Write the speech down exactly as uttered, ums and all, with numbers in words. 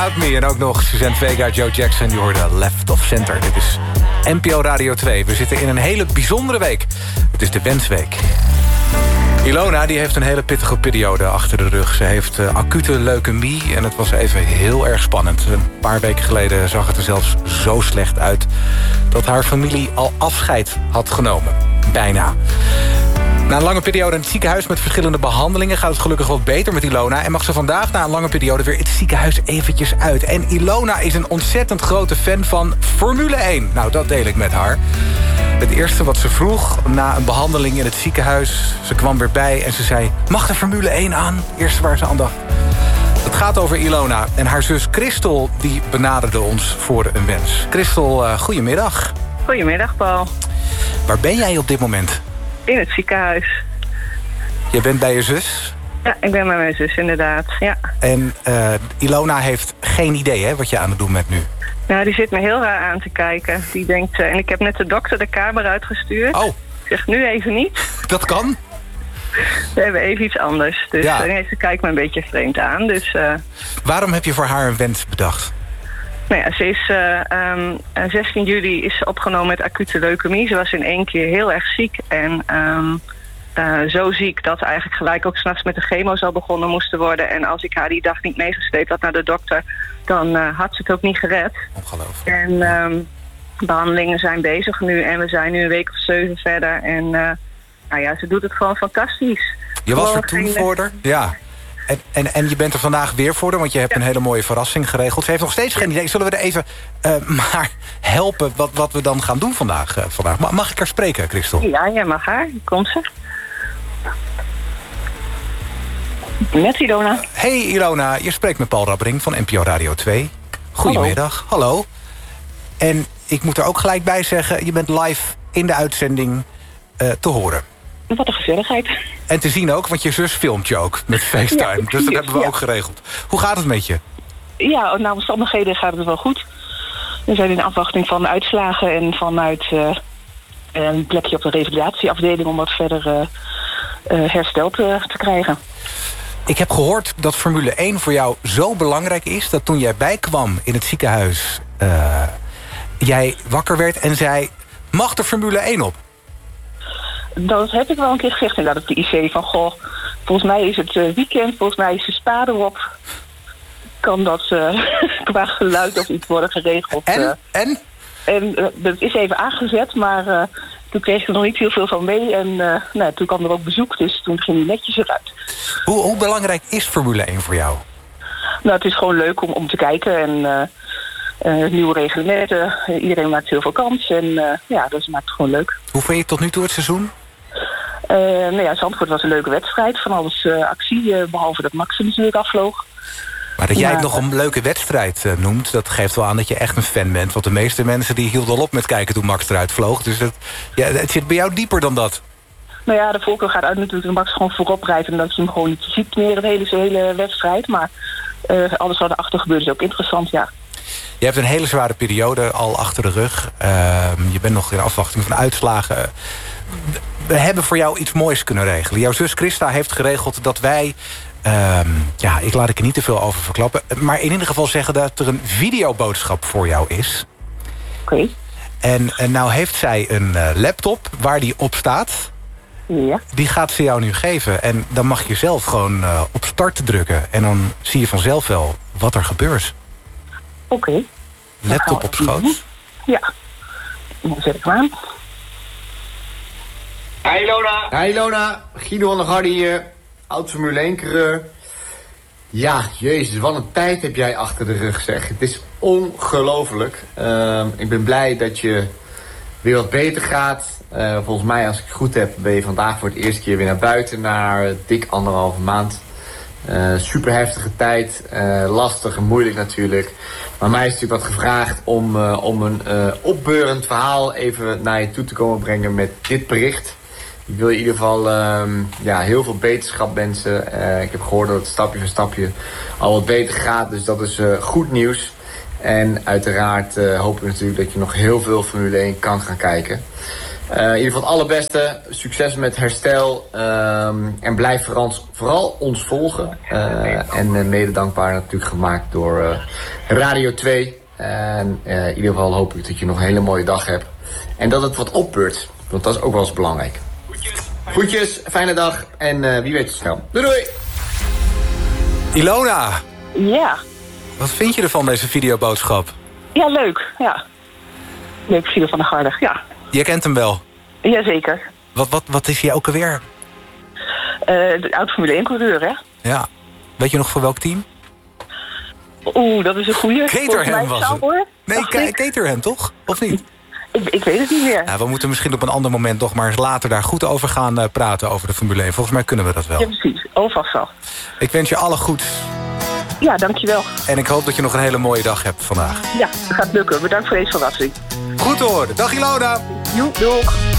Without Me. En ook nog Suzanne Vega, Joe Jackson. Je hoorde Left of Center. Dit is N P O Radio twee. We zitten in een hele bijzondere week. Het is de Wensweek. Ilona die heeft een hele pittige periode achter de rug. Ze heeft uh, acute leukemie en het was even heel erg spannend. Een paar weken geleden zag het er zelfs zo slecht uit... dat haar familie al afscheid had genomen. Bijna. Na een lange periode in het ziekenhuis met verschillende behandelingen... gaat het gelukkig wat beter met Ilona... en mag ze vandaag na een lange periode weer het ziekenhuis eventjes uit. En Ilona is een ontzettend grote fan van Formule één. Nou, dat deel ik met haar. Het eerste wat ze vroeg na een behandeling in het ziekenhuis... ze kwam weer bij en ze zei... mag de Formule één aan? Het eerste waar ze aan dacht. Het gaat over Ilona en haar zus Christel... die benaderde ons voor een wens. Christel, uh, goedemiddag. Goedemiddag, Paul. Waar ben jij op dit moment? In het ziekenhuis. Je bent bij je zus? Ja, ik ben bij mijn zus, inderdaad. Ja. En uh, Ilona heeft geen idee hè, wat je aan het doen bent nu? Nou, die zit me heel raar aan te kijken. Die denkt, uh, en ik heb net de dokter de kamer uitgestuurd. Oh. Ik zeg, nu even niet. Dat kan? We hebben even iets anders. Dus ja. uh, ze kijkt me een beetje vreemd aan. Dus, uh, waarom heb je voor haar een wens bedacht? Nou ja, ze is uh, um, zestien juli is ze opgenomen met acute leukemie. Ze was in één keer heel erg ziek. En um, uh, zo ziek dat eigenlijk gelijk ook 's nachts met de chemo's al begonnen moesten worden. En als ik haar die dag niet meegesleept had naar de dokter... dan uh, had ze het ook niet gered. Ongelooflijk. En um, behandelingen zijn bezig nu. En we zijn nu een week of zeven verder. En uh, nou ja, ze doet het gewoon fantastisch. Je was gewoon er toen geen... voor haar? Ja. En, en, en je bent er vandaag weer voor haar, want je hebt ja. een hele mooie verrassing geregeld. Ze heeft nog steeds geen idee. Zullen we er even uh, maar helpen wat, wat we dan gaan doen vandaag? Uh, vandaag? Mag, mag ik haar spreken, Christel? Ja, jij mag haar. Komt ze. Met Ilona. Hey Ilona, je spreekt met Paul Rabbering van N P O Radio twee. Goedemiddag. Hallo. Hallo. En ik moet er ook gelijk bij zeggen, je bent live in de uitzending uh, te horen. Wat een gezelligheid. En te zien ook, want je zus filmt je ook met FaceTime. Ja, dus dat hebben we ja. ook geregeld. Hoe gaat het met je? Ja, naar omstandigheden gaat het wel goed. We zijn in afwachting van uitslagen en vanuit uh, een plekje op de revalidatieafdeling... om wat verder uh, uh, hersteld uh, te krijgen. Ik heb gehoord dat Formule één voor jou zo belangrijk is... dat toen jij bijkwam in het ziekenhuis... Uh, jij wakker werd en zei... mag de Formule één op? Dat heb ik wel een keer gezegd inderdaad op de I C. Van goh, volgens mij is het uh, weekend, volgens mij is de spa erop. Kan dat uh, qua geluid of iets worden geregeld? En? Uh, en? En uh, dat is even aangezet, maar uh, toen kreeg ik er nog niet heel veel van mee. En uh, nou, toen kwam er ook bezoek, dus toen ging hij netjes eruit. Hoe, hoe belangrijk is Formule één voor jou? Nou, het is gewoon leuk om, om te kijken en... Uh, Uh, nieuwe reglementen, uh, iedereen maakt heel veel kans en uh, ja, dat maakt het gewoon leuk. Hoe vind je tot nu toe het seizoen? Uh, nou ja, Zandvoort was een leuke wedstrijd, van alles uh, actie, uh, behalve dat Max er natuurlijk afvloog. Maar dat jij maar, het nog een leuke wedstrijd uh, noemt, dat geeft wel aan dat je echt een fan bent. Want de meeste mensen die hielden al op met kijken toen Max eruit vloog. Dus dat, ja, het zit bij jou dieper dan dat. Nou ja, de voorkeur gaat uit natuurlijk dat Max gewoon voorop rijdt en dat je hem gewoon niet ziet meer de hele, de hele wedstrijd. Maar uh, alles wat erachter gebeurt is ook interessant, ja. Je hebt een hele zware periode al achter de rug. Uh, je bent nog in afwachting van uitslagen. We hebben voor jou iets moois kunnen regelen. Jouw zus Christa heeft geregeld dat wij... Uh, ja, ik laat ik er niet te veel over verklappen. Maar in ieder geval zeggen dat er een videoboodschap voor jou is. Oké. Okay. En, en nou heeft zij een uh, laptop waar die op staat. Ja. Die gaat ze jou nu geven. En dan mag je zelf gewoon uh, op start drukken. En dan zie je vanzelf wel wat er gebeurt. Oké. Okay. Laptop op schoot? Ja. Dan zet ik hem aan. Hi Ilona. Hi Ilona. Guido van der Garde hier. Oud Formule één-coureur. Ja, jezus, wat een tijd heb jij achter de rug, zeg. Het is ongelooflijk. Uh, ik ben blij dat je weer wat beter gaat. Uh, volgens mij, als ik het goed heb, ben je vandaag voor het eerste keer weer naar buiten. Na uh, dik anderhalve maand. Uh, super heftige tijd. Uh, lastig en moeilijk natuurlijk. Maar mij is natuurlijk wat gevraagd om, uh, om een uh, opbeurend verhaal even naar je toe te komen brengen met dit bericht. Ik wil in ieder geval um, ja, heel veel beterschap wensen. Uh, ik heb gehoord dat het stapje voor stapje al wat beter gaat. Dus dat is uh, goed nieuws. En uiteraard uh, hopen we natuurlijk dat je nog heel veel Formule één kan gaan kijken. Uh, in ieder geval het allerbeste. Succes met herstel. Um, en blijf vooral, vooral ons volgen. Uh, en uh, mede dankbaar natuurlijk gemaakt door uh, Radio twee. En uh, in ieder geval hoop ik dat je nog een hele mooie dag hebt. En dat het wat opbeurt. Want dat is ook wel eens belangrijk. Groetjes, fijne dag. En uh, wie weet het snel. Doei doei! Ilona! Ja. Wat vind je ervan, deze videoboodschap? Ja, leuk. Ja. Leuk, Guido van der Garde. Ja. Je kent hem wel? Jazeker. Wat, wat, wat is hij ook alweer? Uh, de oud-Formule één-coureur, hè? Ja. Weet je nog voor welk team? Oeh, dat is een goeie. Caterham was het. Hoor, nee, Caterham toch? Of niet? Ik, ik weet het niet meer. Ja, we moeten misschien op een ander moment nog maar eens later daar goed over gaan uh, praten over de Formule één. Volgens mij kunnen we dat wel. Ja, precies. Oh, vast wel. Ik wens je alle goeds. Ja, dankjewel. En ik hoop dat je nog een hele mooie dag hebt vandaag. Ja, dat gaat lukken. Bedankt voor deze verrassing. Goed te horen. Dag Ilona. Joep, doeg.